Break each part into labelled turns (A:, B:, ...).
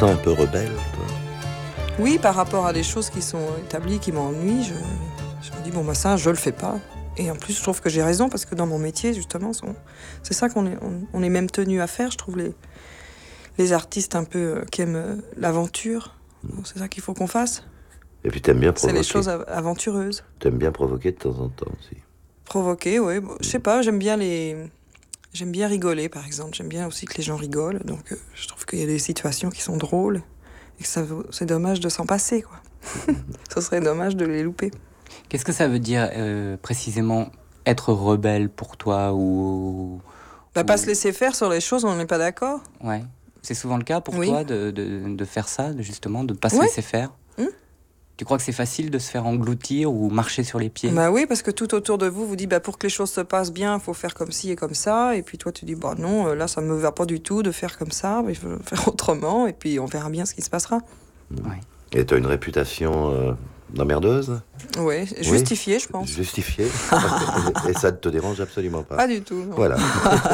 A: sens un peu rebelle, toi?
B: Oui, par rapport à des choses qui sont établies, qui m'ennuient, je me dis, bon, bah ça, je le fais pas. Et en plus, je trouve que j'ai raison, parce que dans mon métier, justement, c'est ça on est même tenu à faire, je trouve, les artistes un peu qui aiment l'aventure. C'est ça qu'il faut qu'on fasse.
A: Et puis t'aimes bien
B: C'est
A: provoquer.
B: les choses aventureuses.
A: T'aimes bien provoquer de temps en temps aussi.
B: Provoquer, oui. Bon, je sais pas, j'aime bien rigoler, par exemple. J'aime bien aussi que les gens rigolent. Donc, je trouve qu'il y a des situations qui sont drôles. Et que c'est dommage de s'en passer, quoi. Ce serait dommage de les louper.
C: Qu'est-ce que ça veut dire précisément être rebelle pour toi ou...
B: Pas se laisser faire sur les choses où on n'est pas d'accord.
C: Ouais. C'est souvent le cas pour
B: Oui.
C: toi de faire ça, justement, de ne pas se laisser faire. Tu crois que c'est facile de se faire engloutir ou marcher sur les pieds?
B: Bah oui, parce que tout autour de vous dit pour que les choses se passent bien, il faut faire comme ci et comme ça. Et puis toi, tu dis non, là, ça me va pas du tout de faire comme ça. Il faut faire autrement. Et puis on verra bien ce qui se passera.
C: Ouais.
A: Et t'as une réputation d'emmerdeuse?
B: Oui, justifiée, je pense.
A: Justifiée. Et ça ne te dérange absolument pas?
B: Pas du tout. Non.
A: Voilà.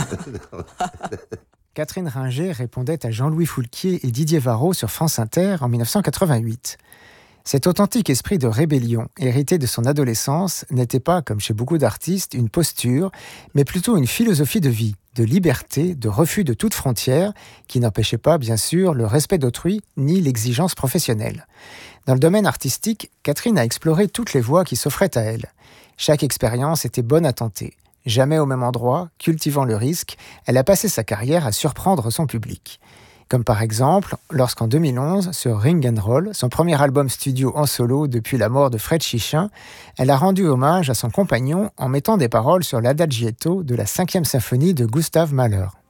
D: Catherine Ringer répondait à Jean-Louis Foulquier et Didier Varro sur France Inter en 1988. Cet authentique esprit de rébellion, hérité de son adolescence, n'était pas, comme chez beaucoup d'artistes, une posture, mais plutôt une philosophie de vie, de liberté, de refus de toute frontière, qui n'empêchait pas, bien sûr, le respect d'autrui ni l'exigence professionnelle. Dans le domaine artistique, Catherine a exploré toutes les voies qui s'offraient à elle. Chaque expérience était bonne à tenter. Jamais au même endroit, cultivant le risque, elle a passé sa carrière à surprendre son public. Comme par exemple, lorsqu'en 2011, sur Ring and Roll, son premier album studio en solo depuis la mort de Fred Chichin, elle a rendu hommage à son compagnon en mettant des paroles sur l'adagietto de la 5e symphonie de Gustav Mahler.